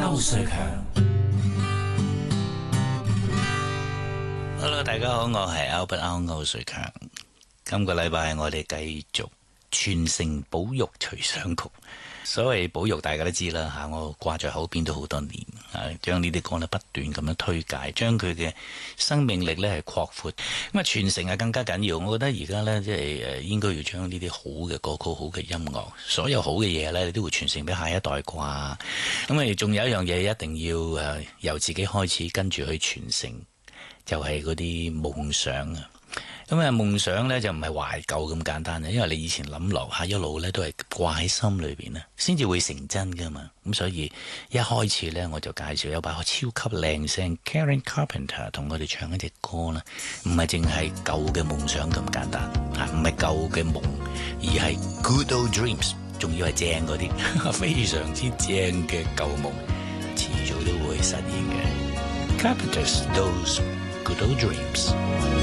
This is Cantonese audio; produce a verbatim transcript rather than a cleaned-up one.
瑞強。 Hello， 大家好，我係 Albert 歐瑞強。今個禮拜我哋繼續傳承保育隨想曲。所謂保育大家都知啦吓，我掛在口邊都好多年啊，將呢啲歌咧不斷咁樣推介，將佢嘅生命力咧係擴闊。咁啊傳承係更加緊要，我覺得而家咧即係誒應該要將呢啲好嘅歌曲、好嘅音樂，所有好嘅嘢咧，你都會傳承俾下一代啩。咁啊，仲有一樣嘢一定要誒由自己開始跟住去傳承，就係嗰啲夢想啊。咁啊，夢想咧就唔係懷舊咁簡單嘅，因為你以前諗落下一路咧都係掛喺心裏邊啦，先至會成真噶嘛。咁所以一開始咧我就介紹有把超級靚聲 Karen Carpenter 同我哋唱一隻歌啦，唔係淨係舊嘅夢想咁簡單啊，唔係舊嘅夢，而係 Good Old Dreams， 仲要係正嗰啲非常之正嘅舊夢，遲早都會實現嘅。Carpenter's Those Good Old Dreams。